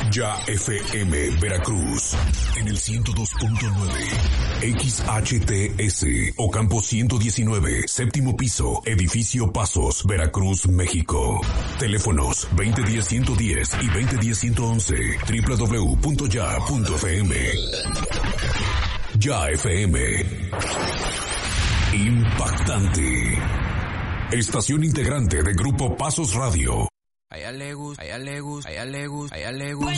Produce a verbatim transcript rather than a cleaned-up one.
Ya F M Veracruz en el ciento dos punto nueve, X H T S Ocampo ciento diecinueve, séptimo piso, edificio Pasos, Veracruz, México. Teléfonos veinte diez ciento diez y veinte diez ciento once, doble u doble u doble u punto ya punto f m. Ya F M. Impactante. Estación integrante de Grupo Pasos Radio. A ella le gusta, a ella le gusta, a ella le gusta, a ella le gusta.